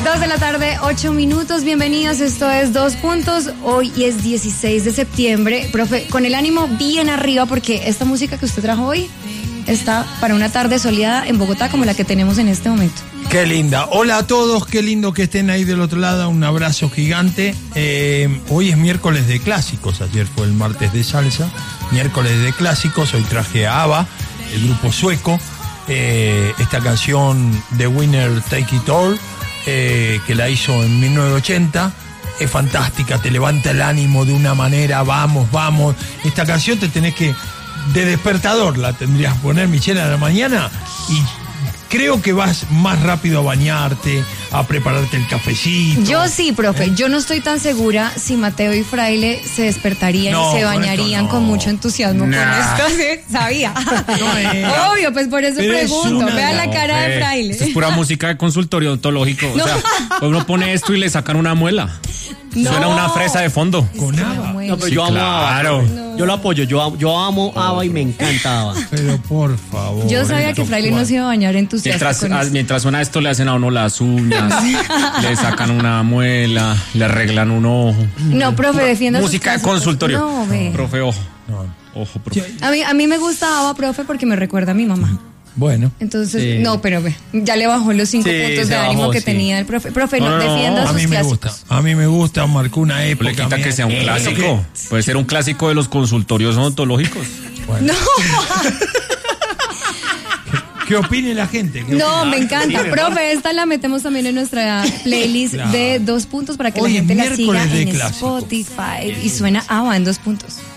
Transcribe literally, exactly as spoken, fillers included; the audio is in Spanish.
Dos de la tarde, ocho minutos, bienvenidos, esto es Dos Puntos, hoy es dieciséis de septiembre, profe, con el ánimo bien arriba porque esta música que usted trajo hoy está para una tarde soleada en Bogotá como la que tenemos en este momento. Qué linda, hola a todos, qué lindo que estén ahí del otro lado, un abrazo gigante. Eh, hoy es miércoles de clásicos, ayer fue el martes de salsa, miércoles de clásicos, hoy traje a ABBA, el grupo sueco, eh, esta canción The Winner Take It All, Eh, que la hizo en mil novecientos ochenta, es fantástica, te levanta el ánimo de una manera, vamos, vamos. Esta canción te tenés que, de despertador la tendrías que poner, Michelle, a la mañana, y creo que vas más rápido a bañarte, a prepararte el cafecito. Yo sí, profe, ¿Eh? yo no estoy tan segura si Mateo y Fraile se despertarían No, y se con bañarían esto no. con mucho entusiasmo Nah. con esto, sí, sabía. No era. Obvio, pues por eso Pero es pregunto, una- vea la no, cara de Eh, Fraile. Esto es pura música de consultorio odontológico. No. O sea, uno pone esto y le sacan una muela. No. Suena una fresa de fondo. Con ABBA. Bueno. No, pero Sí, yo amo claro. a ABBA. Yo lo apoyo, yo, amo- yo amo a ABBA y me encanta ABBA. Pero por favor. Yo sabía que Fraile no se iba a bañar entusiasta Mientras, con ah, esto. mientras suena esto, le hacen a uno las uñas, le sacan una muela, le arreglan un ojo. No, profe, defienda sus Música de clásicos. consultorio. No, ve. Profe, ojo. No. Ojo, profe. A mí, a mí me gusta ABBA, profe, porque me recuerda a mi mamá. Bueno. Entonces, Sí. no, pero ve, ya le bajó los cinco Sí, puntos se de ánimo bajó, que sí. tenía el profe. Profe, no, No, no, no, defienda A sus mí me clásicos. gusta, a mí me gusta, marcó una época. Le quita que mía. sea un Eh, clásico. Puede ser un clásico de los consultorios odontológicos. Bueno, No, ¿qué opine la gente? ¿Qué no, opine? me encanta. Sí, Profe, esta la metemos también en nuestra playlist Claro. de Dos Puntos para que Hoy la es gente la siga miércoles de en clásicos. Spotify y suena ABBA en Dos Puntos.